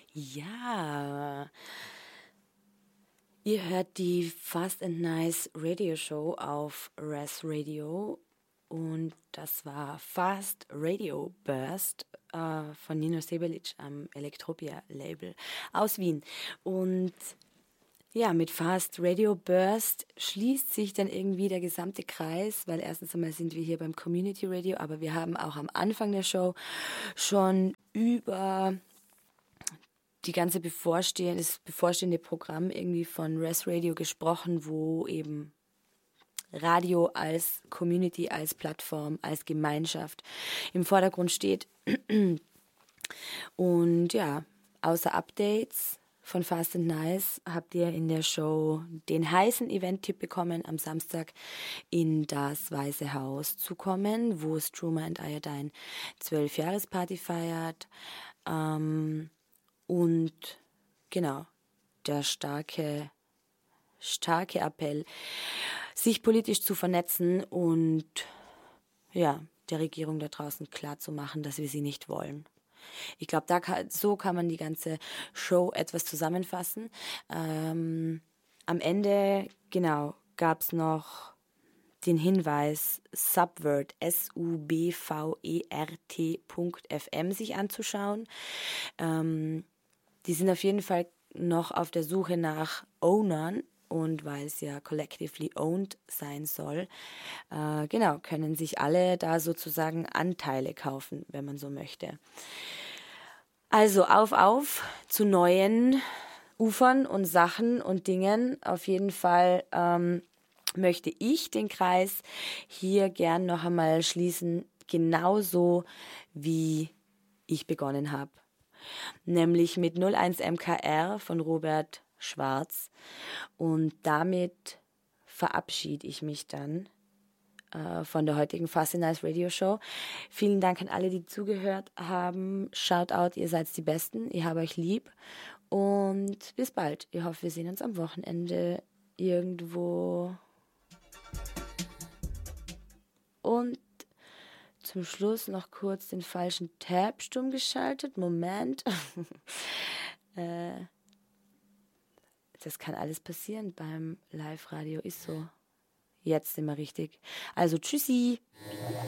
Ja, ihr hört die Fast and Nice Radio Show auf Res Radio und das war Fast Radio Burst von Nino Sebelic am Elektropia Label aus Wien. Und ja, mit Fast Radio Burst schließt sich dann irgendwie der gesamte Kreis, weil erstens einmal sind wir hier beim Community Radio, aber wir haben auch am Anfang der Show schon über die ganze das bevorstehende Programm irgendwie von Res Radio gesprochen, wo eben Radio als Community, als Plattform, als Gemeinschaft im Vordergrund steht. Und ja, außer Updates von Fast and Nice habt ihr in der Show den heißen Event-Tipp bekommen, am Samstag in das Weiße Haus zu kommen, wo Struma and Iodine 12-Jahres-Party feiert. Und genau, der starke Appell, sich politisch zu vernetzen und ja, der Regierung da draußen klarzumachen, dass wir sie nicht wollen. Ich glaube, so kann man die ganze Show etwas zusammenfassen. Am Ende, genau, gab es noch den Hinweis, Subvert, subvert.fm sich anzuschauen. Die sind auf jeden Fall noch auf der Suche nach Ownern und weil es ja collectively owned sein soll, genau, können sich alle da sozusagen Anteile kaufen, wenn man so möchte. Also auf zu neuen Ufern und Sachen und Dingen. Auf jeden Fall möchte ich den Kreis hier gern noch einmal schließen, genauso wie ich begonnen habe. Nämlich mit 01 MKR von Robert Schwarz. Und damit verabschiede ich mich dann von der heutigen Fast and Nice Radio Show. Vielen Dank an alle, die zugehört haben. Shoutout, ihr seid die Besten. Ich habe euch lieb. Und bis bald. Ich hoffe, wir sehen uns am Wochenende irgendwo. Und zum Schluss noch kurz den falschen Tab stumm geschaltet. Moment. Das kann alles passieren beim Live-Radio. Ist so. Jetzt immer richtig. Also tschüssi.